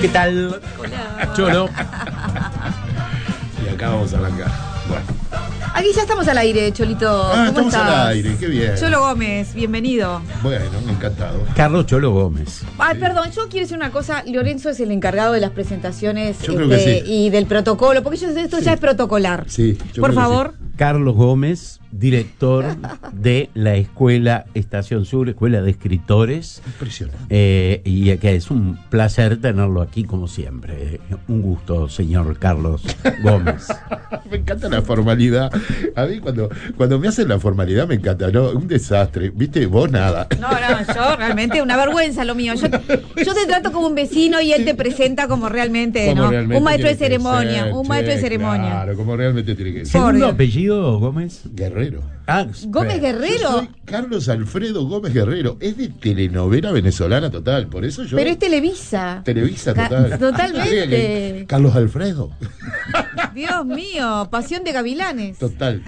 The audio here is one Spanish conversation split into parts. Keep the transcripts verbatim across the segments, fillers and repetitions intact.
¿Qué tal? Hola. Cholo. Y acá vamos a arrancar. Bueno. Aquí ya estamos al aire, Cholito. Ah, ¿Cómo estamos estás? al aire, qué bien. Cholo Gómez, bienvenido. Bueno, encantado. Carlos Cholo Gómez. Ay, perdón, yo quiero decir una cosa. Lorenzo es el encargado de las presentaciones Yo creo que sí. y del protocolo, porque yo, esto Sí. ya es protocolar. Sí, yo Por creo que favor. Carlos Gómez, director de la Escuela Estación Sur, Escuela de Escritores. Impresionante. Eh, y que es un placer tenerlo aquí como siempre. Un gusto, señor Carlos Gómez. Me encanta la formalidad. A mí cuando, cuando me hacen la formalidad me encanta, ¿no? Un desastre. ¿Viste? Vos nada. No, no, yo realmente una vergüenza lo mío. Yo, yo te trato como un vecino y él te presenta como realmente, Como ¿no? realmente Un maestro de tiene que ceremonia, ser, un maestro de che, ceremonia. Claro, como realmente tiene que ser. ¿Segundo Dios. apellido, Gómez? Guerrero. Ah, Gómez espera. Yo Guerrero. soy Carlos Alfredo Gómez Guerrero. Es de telenovela venezolana total. Por eso yo. Pero es Televisa. Televisa Ca- total. totalmente. Que- Carlos Alfredo. Dios mío, pasión de gavilanes. Total.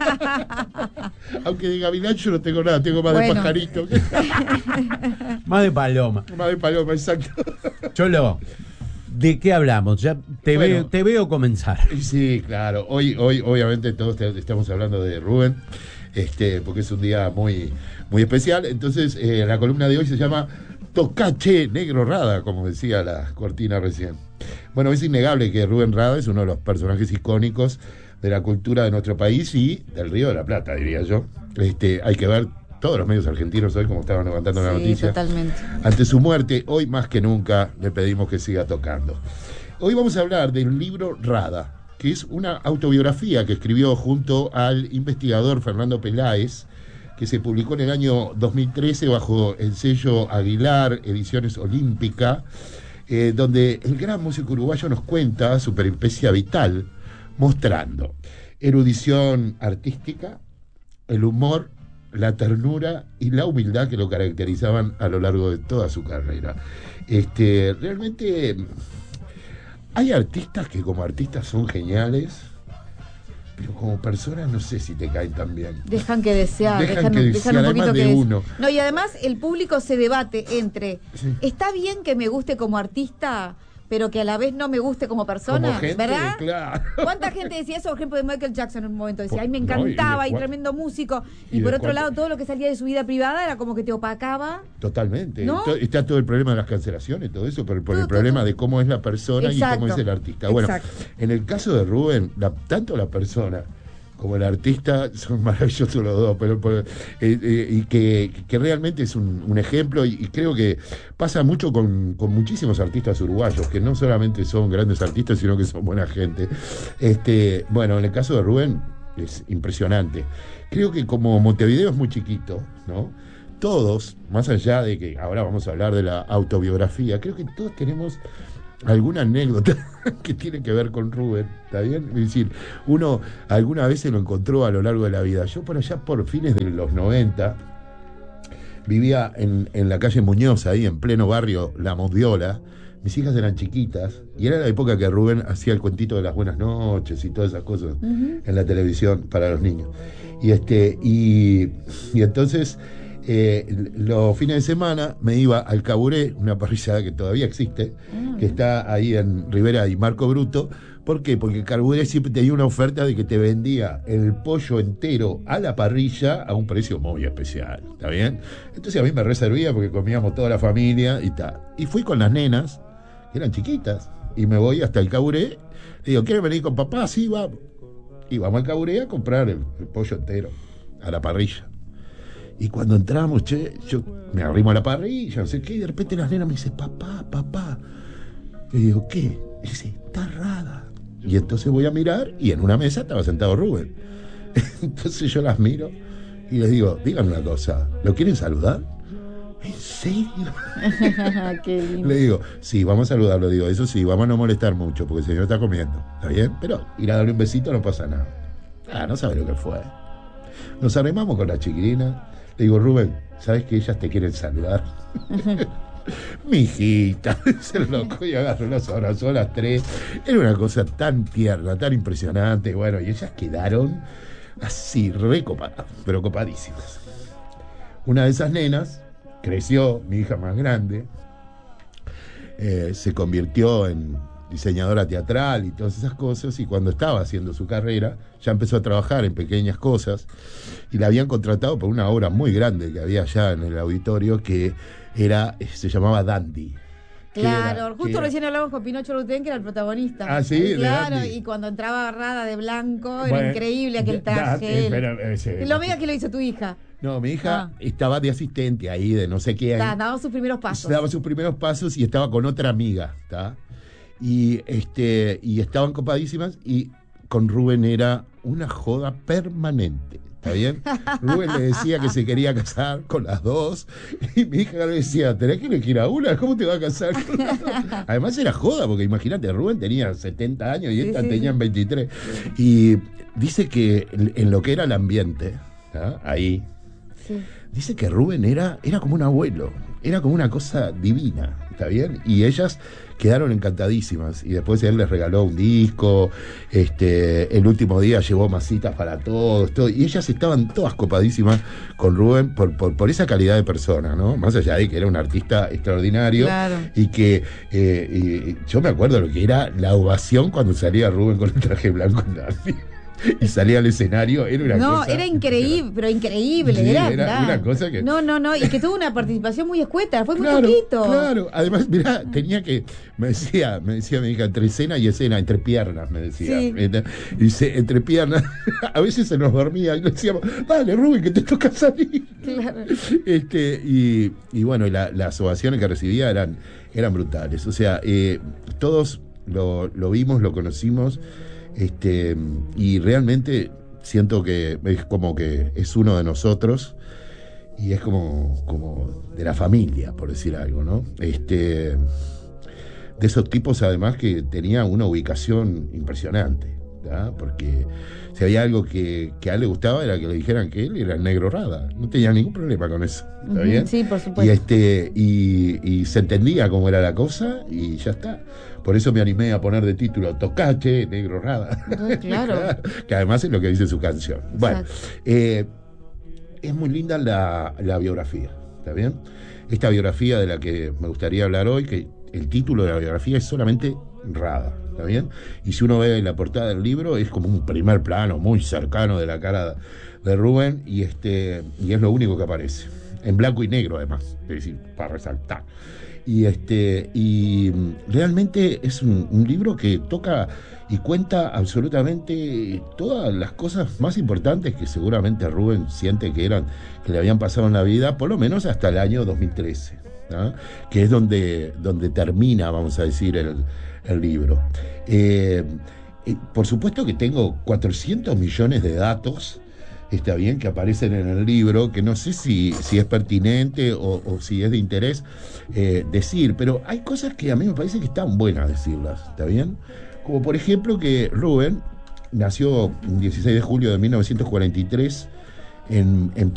Aunque de gavilán yo no tengo nada, tengo más Bueno. de pajarito. Más de paloma. Más de paloma, exacto. Cholo, ¿de qué hablamos? Ya te, Bueno. veo, te veo comenzar. Sí, claro. Hoy, hoy obviamente todos te- estamos hablando de Rubén, este, porque es un día muy, muy especial. Entonces, eh, la columna de hoy se llama Tocache Negro Rada, como decía la cortina recién. Bueno, es innegable que Rubén Rada es uno de los personajes icónicos de la cultura de nuestro país y del Río de la Plata, diría yo. Este, hay que ver todos los medios argentinos hoy, como estaban levantando la Sí, noticia. totalmente. Ante su muerte, hoy más que nunca le pedimos que siga tocando. Hoy vamos a hablar del libro Rada, que es una autobiografía que escribió junto al investigador Fernando Peláez, que se publicó en el año dos mil trece bajo el sello Aguilar, Ediciones Olímpica, eh, donde el gran músico uruguayo nos cuenta su peripecia vital, mostrando erudición artística, el humor, la ternura y la humildad que lo caracterizaban a lo largo de toda su carrera. Este, realmente hay artistas que como artistas son geniales, pero como personas no sé si te caen tan bien. Dejan que desear, Dejan dejan, que dejan desear, un hay poquito más que de des- uno. No, y además el público se debate entre Sí. está bien que me guste como artista, pero que a la vez no me guste como persona, Como gente, ¿verdad? claro. ¿Cuánta gente decía eso, por ejemplo, de Michael Jackson en un momento? Decía, Por- ay, me no, y de encantaba, y, cua- tremendo músico. y Y, por de otro cuánto- lado, todo lo que salía de su vida privada era como que te opacaba. Totalmente. ¿No? To- Está todo el problema de las cancelaciones, todo eso, por, por Todo, el problema todo. de cómo es la persona y Exacto. cómo es el artista. Bueno, Exacto. en el caso de Rubén, la- tanto la persona como el artista son maravillosos los dos, pero, pero, eh, eh, y que, que realmente es un, un ejemplo y, y creo que pasa mucho con, con muchísimos artistas uruguayos, que no solamente son grandes artistas, sino que son buena gente. Este, bueno, en el caso de Rubén es impresionante. Creo que como Montevideo es muy chiquito, ¿no? Todos, más allá de que ahora vamos a hablar de la autobiografía, creo que todos tenemos alguna anécdota que tiene que ver con Rubén, ¿está bien? Es decir, uno alguna vez se lo encontró a lo largo de la vida. Yo por allá por fines de los noventa vivía en, en la calle Muñoz, ahí en pleno barrio La Mondiola. Mis hijas eran chiquitas y era la época que Rubén hacía el cuentito de las buenas noches y todas esas cosas Ujú. en la televisión para los niños. Y este y, y entonces eh, los fines de semana me iba al Caburé, una parrilla que todavía existe, que está ahí en Rivera y Marco Bruto. ¿Por qué? Porque el Caburé siempre tenía una oferta de que te vendía el pollo entero a la parrilla a un precio muy especial, ¿está bien? Entonces a mí me reservía porque comíamos toda la familia y tal. Y fui con las nenas, que eran chiquitas, y me voy hasta el Caburé. Le digo, ¿quieren venir con papá? Sí, vamos. Y vamos al Caburé a comprar el, el pollo entero a la parrilla. Y cuando entramos, che, yo me arrimo a la parrilla, no sé qué, y de repente las nenas me dicen, papá, papá. Y digo, ¿qué? Y dice, está Rada. Y entonces voy a mirar y en una mesa estaba sentado Rubén. Entonces yo las miro y les digo, díganme una cosa, ¿lo quieren saludar? ¿En serio? Qué lindo. Le digo, sí, vamos a saludarlo. Digo, eso sí, vamos a no molestar mucho porque el señor está comiendo. ¿Está bien? Pero ir a darle un besito no pasa nada. Ah, no sabe lo que fue. Nos arrimamos con la chiquilina. Le digo, Rubén, ¿sabes que ellas te quieren saludar? Mi hijita, se loco y agarró, las abrazó a las tres. Era una cosa tan tierna, tan impresionante. Bueno, y ellas quedaron así, re copadas, pero copadísimas. Una de esas nenas creció, mi hija más grande, eh, se convirtió en diseñadora teatral y todas esas cosas, y cuando estaba haciendo su carrera ya empezó a trabajar en pequeñas cosas y la habían contratado por una obra muy grande que había allá en el auditorio que era, se llamaba Dandy. Claro, era, justo era... recién hablamos con Pinocho Lutén, que era el protagonista. Ah, sí, claro, Dandy. Y cuando entraba agarrada de blanco, Bueno, era increíble aquel traje. Da, eh, pero, eh, sí, lo mismo que lo hizo tu hija. No, mi hija Ah. estaba de asistente ahí, de no sé quién. Da, daba sus primeros pasos. Daba sus primeros pasos y estaba con otra amiga, ¿tá? Y, este, y estaban copadísimas y con Rubén era una joda permanente. ¿Está bien? Rubén le decía que se quería casar con las dos y mi hija le decía, tenés que elegir a una, ¿cómo te vas a casar con las dos? Además era joda, porque imagínate, Rubén tenía setenta años y esta sí, sí, tenían sí. veintitrés. Y dice que en lo que era el ambiente, ¿tá? Ahí, sí. dice que Rubén era, era como un abuelo, era como una cosa divina, ¿está bien? Y ellas quedaron encantadísimas y después él les regaló un disco, este, el último día llevó masitas para todos, todo, y ellas estaban todas copadísimas con Rubén por, por, por esa calidad de persona, ¿no? Más allá de que era un artista extraordinario, claro. y que eh, y yo me acuerdo lo que era la ovación cuando salía Rubén con el traje blanco y salía al escenario, era una no, cosa... No, era increíble, pero increíble, sí, era, era una cosa que... No, no, no, y que tuvo una participación muy escueta, fue claro, muy poquito. Claro, además, mirá, tenía que, me decía, me decía mi hija, entre escena y escena, entre piernas, me decía. Sí. Y dice, entre piernas, a veces se nos dormía y le decíamos, dale, Rubén, que te toca salir. Claro. Este, y, y bueno, y la, las ovaciones que recibía eran, eran brutales. O sea, eh, todos lo, lo vimos, lo conocimos. Este, y realmente siento que es como que es uno de nosotros y es como, como de la familia, por decir algo, ¿no? Este, de esos tipos además que tenía una ubicación impresionante, ¿tá? Porque si había algo que, que a él le gustaba era que le dijeran que él era el negro Rada, no tenía ningún problema con eso, ¿está bien? Sí, por supuesto. Y, este, y, y se entendía cómo era la cosa y ya está. Por eso me animé a poner de título Tocache, Negro Rada. Claro. Que además es lo que dice su canción. Exacto. Bueno, eh, es muy linda la, la biografía, ¿está bien? Esta biografía de la que me gustaría hablar hoy, que el título de la biografía es solamente Rada, ¿está bien? Y si uno ve la portada del libro, es como un primer plano muy cercano de la cara de Rubén y, este, y es lo único que aparece. En blanco y negro, además, es decir, para resaltar. Y este y realmente es un, un libro que toca y cuenta absolutamente todas las cosas más importantes que seguramente Rubén siente que eran que le habían pasado en la vida, por lo menos hasta el año dos mil trece, ¿no? Que es donde, donde termina, vamos a decir, el, el libro. Eh, eh, por supuesto que tengo cuatrocientos millones de datos, está bien, que aparecen en el libro, que no sé si, si es pertinente o, o si es de interés eh, decir, pero hay cosas que a mí me parece que están buenas decirlas, ¿está bien? Como por ejemplo que Rubén nació el dieciséis de julio de mil novecientos cuarenta y tres en, en